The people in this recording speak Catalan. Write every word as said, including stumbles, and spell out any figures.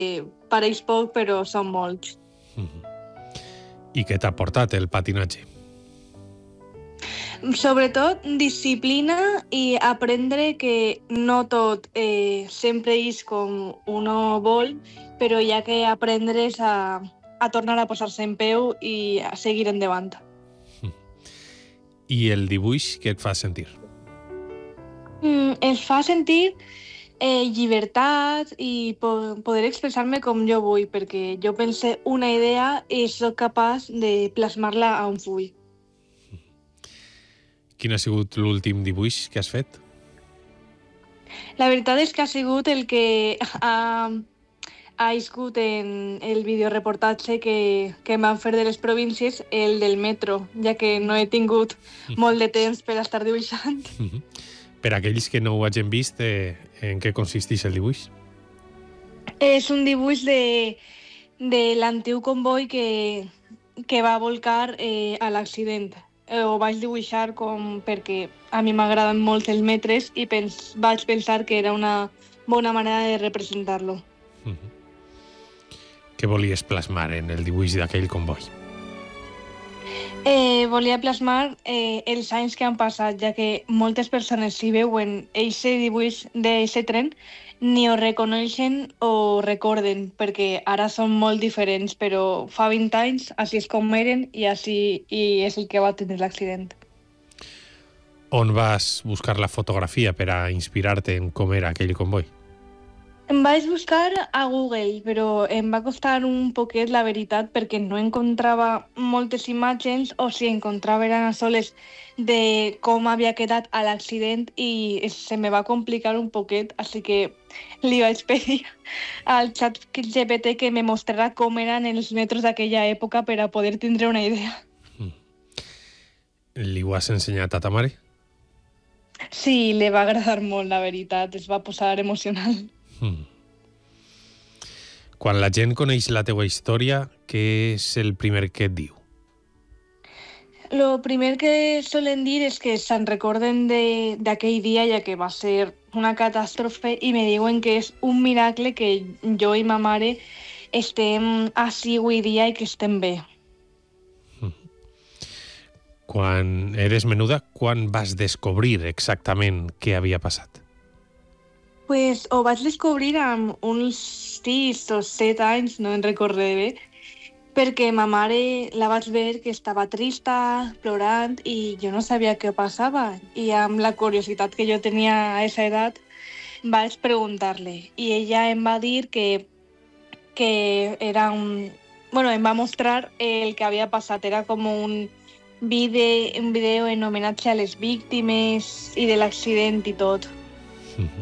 eh, pareix poc, però són molts. Mm-hmm. I què t'ha portat el patinatge? Sobretot disciplina i aprendre que no tot eh, sempre és com uno vol, però hi ha que aprendre's a, a tornar a posar-se en peu i a seguir endavant. I el dibuix què et fa sentir? Mm, ens fa sentir eh, llibertat i po poder expressar-me com jo vull, perquè jo pense una idea i sóc capaç de plasmar-la a un full. Quin ha sigut l'últim dibuix que has fet? La veritat és que ha sigut el que ha, ha iscut en el videoreportatge que, que em van fer de les províncies, el del metro, ja que no he tingut molt de temps per estar dibuixant. Mm-hmm. Per aquells que no ho hagin vist, eh, en què consisteix el dibuix? És un dibuix de, de l'antic comboi que, que va volcar eh, a l'accident. Ho vaig dibuixar com perquè a mi m'agraden molt els metres i pens, vaig pensar que era una bona manera de representar-lo. Mm-hmm. Què volies plasmar en el dibuix d'aquell comboi? Eh, volia plasmar eh, els anys que han passat, ja que moltes persones si veuen aquest dibuix d'aquest tren ni ho reconeixen o recorden, perquè ara són molt diferents, però fa vint anys així és com eren i així i és el que va tenir l'accident. On vas buscar la fotografia per a inspirar-te en com era aquell comboi? Em vaig buscar a Google, però em va costar un poquet la veritat perquè no encontrava moltes imatges o si encontrava eren soles de com havia quedat a l'accident i se me va complicar un poquet, així que li vaig pedir al xat G P T que me mostrarà com eren els metros d'aquella època per a poder tindre una idea. Mm. Li ho has ensenyat a ta mare? Sí, li va agradar molt, la veritat, es va posar emocional. Mm. Quan la gent coneix la teua història, què és el primer que et diu? Lo primer que solen dir és que se'n recorden d'aquell dia, ja que va ser una catàstrofe, i me diuen que és un miracle que jo i ma mare estem així avui dia i que estem bé. Mm. Quan eres menuda, quan vas descobrir exactament què havia passat? Pues ho vaig descobrir amb uns sis o set anys, no en recordé bé, perquè ma mare la vaig veure que estava trista, plorant, i jo no sabia què passava. I amb la curiositat que jo tenia a aquesta edat, vaig preguntar-li. I ella em va dir que, que era un... Bueno, em va mostrar el que havia passat. Era com un vídeo, un vídeo en homenatge a les víctimes i de l'accident i tot. Mm-hmm.